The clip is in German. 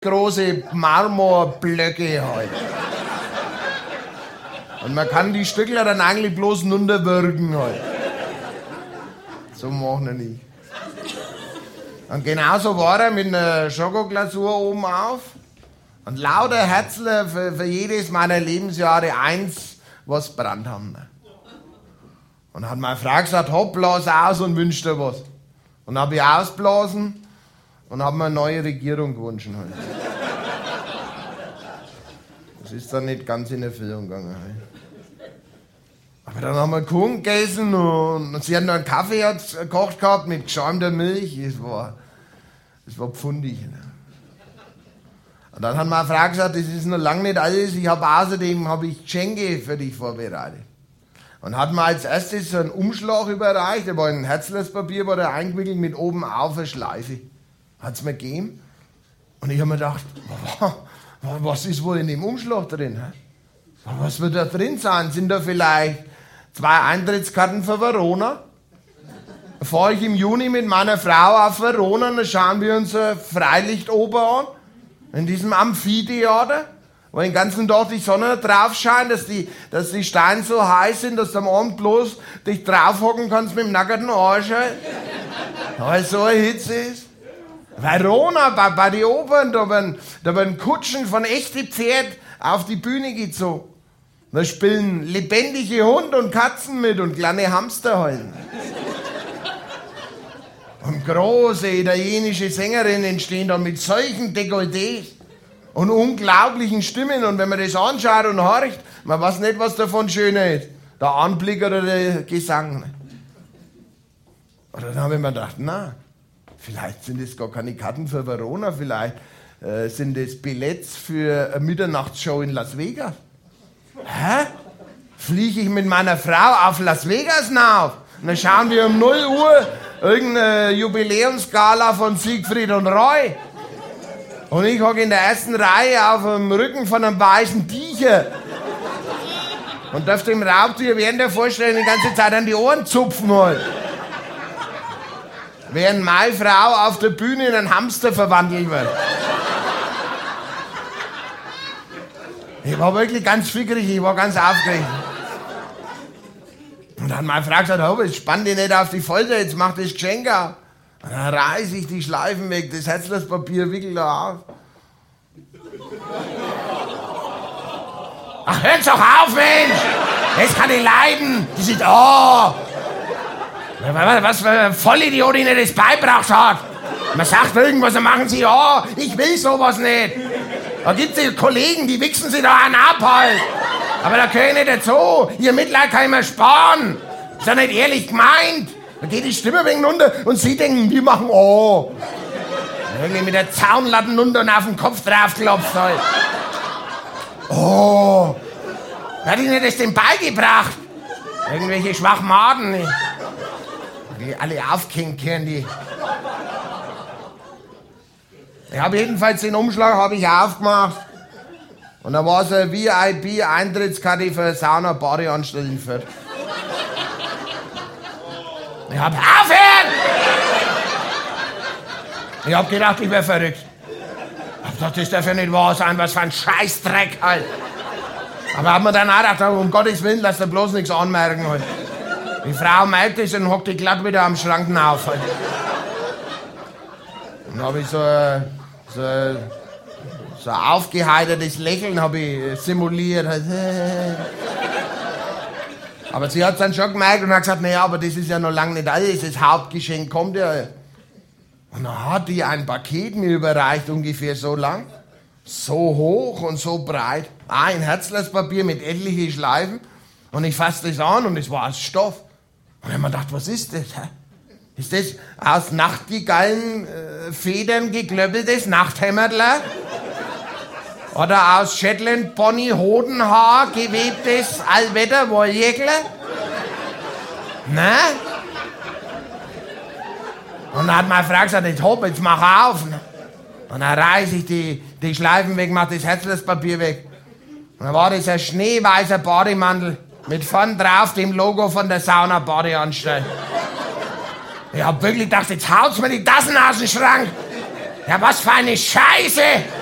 große Marmorblöcke halt. Und man kann die Stückler dann eigentlich bloß runterwürgen halt. So machen wir nicht. Und genauso war er mit einer Schokoglasur oben auf. Und lauter Herzler für jedes meiner Lebensjahre eins, was brennt haben. Und hat meine Frau gesagt, hopp, blas aus und wünsch dir was. Und habe ich ausblasen und habe mir eine neue Regierung gewünscht. Halt. Das ist dann nicht ganz in Erfüllung gegangen. Halt. Aber dann haben wir Kuchen gegessen und sie hat noch einen Kaffee gekocht gehabt mit geschäumter Milch. Das war pfundig. Und dann hat meine Frau gesagt, das ist noch lange nicht alles. Außerdem habe ich Geschenke für dich vorbereitet. Und hat mir als erstes so einen Umschlag überreicht. Da war ein Herzlerspapier, war da eingewickelt mit oben auf eine Schleife. Hat es mir gegeben. Und ich habe mir gedacht, was ist wohl in dem Umschlag drin? Hä? Was wird da drin sein? Sind da vielleicht 2 Eintrittskarten für Verona? Fahre ich im Juni mit meiner Frau auf Verona und dann schauen wir uns eine Freilichtoper an. In diesem Amphitheater, wo den ganzen Tag die Sonne drauf scheint, dass die Steine so heiß sind, dass du am Abend bloß dich draufhocken kannst mit dem nackten Arsch. Weil so eine Hitze ist. Verona, bei den Opern, da werden Kutschen von echten Pferd auf die Bühne gezogen. Da spielen lebendige Hunde und Katzen mit und kleine Hamster halt. Und große italienische Sängerinnen stehen da mit solchen Dekolletés und unglaublichen Stimmen. Und wenn man das anschaut und horcht, man weiß nicht, was davon schöner ist. Der Anblick oder der Gesang. Und dann habe ich mir gedacht, na, vielleicht sind das gar keine Karten für Verona, vielleicht sind das Billets für eine Mitternachtsshow in Las Vegas. Hä? Fliege ich mit meiner Frau auf Las Vegas hinauf? Und dann schauen wir um 0 Uhr irgendeine Jubiläumsgala von Siegfried und Roy. Und ich hocke in der ersten Reihe auf dem Rücken von einem weißen Tiger. Und darf dem Raubtier während der Vorstellung die ganze Zeit an die Ohren zupfen halt. Während meine Frau auf der Bühne in einen Hamster verwandelt wird. Ich war wirklich ganz fickrig, ich war ganz aufgeregt. Und dann hat meine Frau gesagt, oh, jetzt spann dich nicht auf die Folter, jetzt mach das Geschenk auf. Und dann reiß ich die Schleifen weg, das Herzlerspapier wickel da auf. Ach, hört's doch auf, Mensch! Das kann ich leiden! Die sind, oh! Was für ein Vollidiot, der das beibracht hat! Man sagt irgendwas und machen sie, oh, ich will sowas nicht! Da gibt's die Kollegen, die wichsen sie da an ab halt! Aber da gehöre ich nicht dazu. Ihr Mitleid kann ich mir sparen. Ist doch nicht ehrlich gemeint. Da geht die Stimme wegen runter und sie denken, wir machen oh. Irgendwie mit der Zaunlatten runter und auf den Kopf draufklopft halt. Oh. Hat ihnen das denn beigebracht? Irgendwelche Schwachmaten. Die alle aufgehängt können, die. Ich habe jedenfalls den Umschlag aufgemacht. Und da war so eine VIP-Eintrittskarte für Sauna-Badeanstalt in Fürth. Ich hab aufhören! Ich hab gedacht, ich wär verrückt. Ich hab gedacht, das darf ja nicht wahr sein, was für ein Scheißdreck halt. Aber hab mir dann auch gedacht, um Gottes Willen, lass dir bloß nichts anmerken halt. Die Frau merkt es und hockt die glatt wieder am Schrank auf halt. Und dann hab ich so ein aufgeheitertes Lächeln habe ich simuliert. Aber sie hat es dann schon gemerkt und hat gesagt, naja, aber das ist ja noch lange nicht alles, das Hauptgeschenk kommt ja. Und dann hat die ein Paket mir überreicht, ungefähr so lang, so hoch und so breit. Ein Herzlerspapier mit etlichen Schleifen. Und ich fasse das an und es war aus Stoff. Und ich habe mir gedacht, was ist das? Ist das aus Nachtigallenfedern geklöppeltes Nachthämmertler? Oder aus Shetland Pony Hodenhaar gewebtes Allwetter Wolljäckle? Ne? Und dann hat meine Frau gesagt, jetzt hopp, jetzt mach auf. Und dann reiß ich die Schleifen weg, mach das Herzlerspapier weg. Und dann war das ein schneeweißer Bademantel mit vorn drauf dem Logo von der Sauna-Badeanstalt. Ich hab wirklich gedacht, jetzt haut's mir die Tassen aus dem Schrank. Ja, was für eine Scheiße!